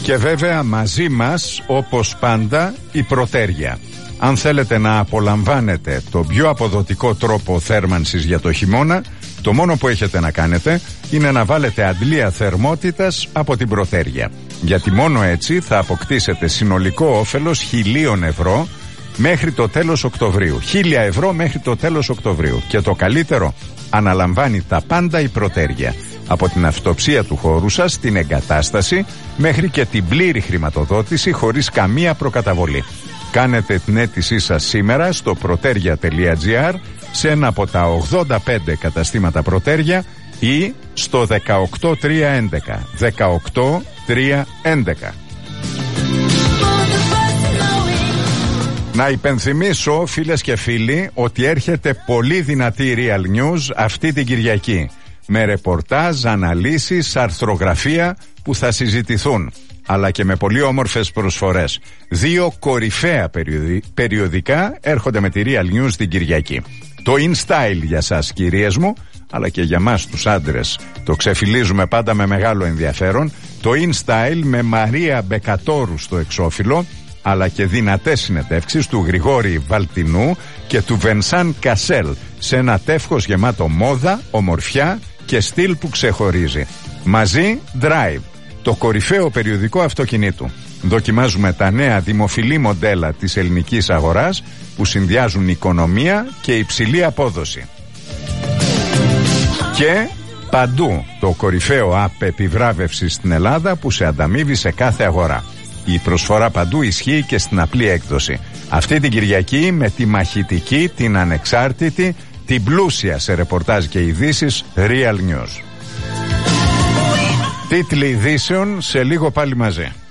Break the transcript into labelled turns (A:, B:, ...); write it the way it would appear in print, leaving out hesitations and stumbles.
A: Και βέβαια μαζί μας, όπως πάντα, η Πρωτέρια. Αν θέλετε να απολαμβάνετε τον πιο αποδοτικό τρόπο θέρμανσης για το χειμώνα, το μόνο που έχετε να κάνετε είναι να βάλετε αντλία θερμότητας από την Πρωτέρια. Γιατί μόνο έτσι θα αποκτήσετε συνολικό όφελος 1.000 ευρώ μέχρι το τέλος Οκτωβρίου. 1.000 ευρώ μέχρι το τέλος Οκτωβρίου. Και το καλύτερο, αναλαμβάνει τα πάντα η Πρωτέρια. Από την αυτοψία του χώρου σας, την εγκατάσταση, μέχρι και την πλήρη χρηματοδότηση χωρίς καμία προκαταβολή. Κάνετε την αίτησή σας σήμερα στο protergia.gr, σε ένα από τα 85 καταστήματα Πρωτέρια ή στο 18311. 18311. Να υπενθυμίσω, φίλες και φίλοι, ότι έρχεται πολύ δυνατή Real News αυτή την Κυριακή, με ρεπορτάζ, αναλύσεις, αρθρογραφία που θα συζητηθούν, αλλά και με πολύ όμορφες προσφορές. 2 κορυφαία περιοδικά έρχονται με τη Real News την Κυριακή. Το InStyle για σας, κυρίες μου, αλλά και για μας τους άντρες. Το ξεφυλίζουμε πάντα με μεγάλο ενδιαφέρον. Το InStyle με Μαρία Μπεκατόρου στο εξώφυλλο, αλλά και δυνατές συνεντεύξεις του Γρηγόρη Βαλτινού και του Βενσάν Κασέλ, σε ένα τεύχος γεμάτο μόδα, ομορφιά και στυλ που ξεχωρίζει. Μαζί Drive, το κορυφαίο περιοδικό αυτοκινήτου. Δοκιμάζουμε τα νέα δημοφιλή μοντέλα της ελληνικής αγοράς που συνδυάζουν οικονομία και υψηλή απόδοση. Και Παντού, το κορυφαίο app επιβράβευσης στην Ελλάδα που σε ανταμείβει σε κάθε αγορά. Η προσφορά παντού ισχύει και στην απλή έκδοση. Αυτή την Κυριακή με τη μαχητική, την ανεξάρτητη, την πλούσια σε ρεπορτάζ και ειδήσεις Real News. Τίτλοι ειδήσεων σε λίγο πάλι μαζί.